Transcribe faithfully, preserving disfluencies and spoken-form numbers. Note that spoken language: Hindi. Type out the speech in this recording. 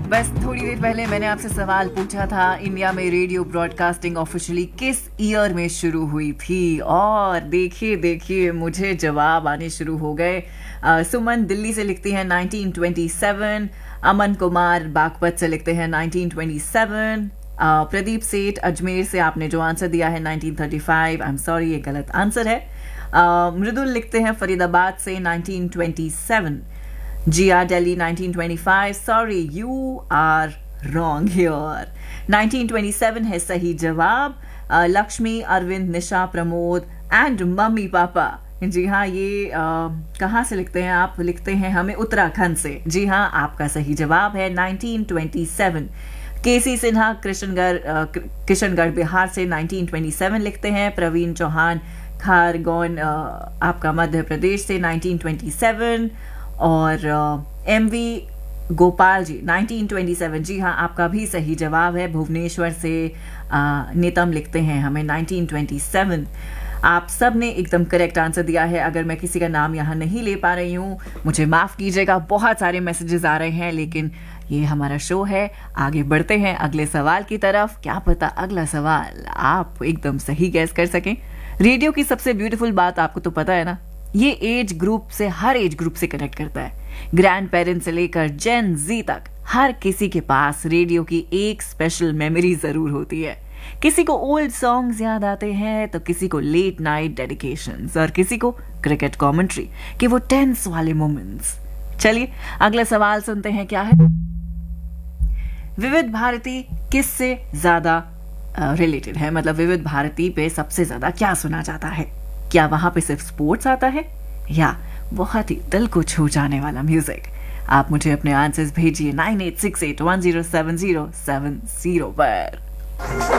बस थोड़ी देर पहले मैंने आपसे सवाल पूछा था, इंडिया में रेडियो ब्रॉडकास्टिंग ऑफिशियली किस ईयर में शुरू हुई थी, और देखिए देखिए मुझे जवाब आने शुरू हो गए। अ, सुमन दिल्ली से लिखती हैं nineteen twenty seven, Aman Kumar Baghpat से लिखते हैं नाइनटीन ट्वेंटी सेवन, अ, प्रदीप सेठ अजमेर से आपने जो आंसर दिया है nineteen thirty five, I am sorry ये गलत आंसर है। अ, मृदुल लिखते हैं फरीदाबाद से nineteen twenty seven, Jiya Delhi nineteen twenty five, sorry you are wrong here, nineteen twenty seven है सही जवाब। अ, लक्ष्मी, अरविंद, निशा, प्रमोद एंड मम्मी पापा, जी हाँ ये आ, कहाँ से लिखते हैं आप? लिखते हैं हमें उत्तराखंड से। जी हाँ, आपका सही जवाब है नाइनटीन ट्वेंटी सेवन। केसी सिन्हा कृष्णगढ़ किशनगढ़ बिहार से नाइनटीन ट्वेंटी सेवन लिखते हैं। प्रवीण चौहान खारगौन आपका मध्य प्रदेश से नाइनटीन ट्वेंटी सेवन, और M we Gopal ji nineteen twenty seven, जी हाँ आपका भी सही जवाब है। भुवनेश्वर से आ, नितम लिखते हैं हमें नाइनटीन ट्वेंटी सेवन। आप सब ने एकदम करेक्ट आंसर दिया है। अगर मैं किसी का नाम यहाँ नहीं ले पा रही हूँ मुझे माफ़ कीजिएगा, बहुत सारे मैसेजेस आ रहे हैं, लेकिन ये हमारा शो है। आगे बढ़ते हैं अगले सवाल की तरफ। क्या पता अगला सवाल आप एकदम सही गैस कर सकें। रेडियो की सबसे ब्यूटीफुल बात आपको तो पता है ना, ये एज ग्रुप से हर एज ग्रुप से कनेक्ट करता है। ग्रैंड पेरेंट्स से लेकर जेन जी तक हर किसी के पास रेडियो की एक स्पेशल मेमोरी जरूर होती है। किसी को ओल्ड सॉन्ग्स याद आते हैं तो किसी को लेट नाइट डेडिकेशंस, और किसी को क्रिकेट कमेंट्री के वो टेंस वाले मोमेंट्स। चलिए अगला सवाल सुनते हैं क्या है। विविध भारती किससे ज्यादा रिलेटेड है, मतलब विविध भारती पे सबसे ज्यादा क्या सुना जाता है? क्या वहां पे सिर्फ स्पोर्ट्स आता है या बहुत ही दिल को छू जाने वाला म्यूजिक? आप मुझे अपने आंसर्स भेजिए nine eight six eight one zero seven zero seven zero पर।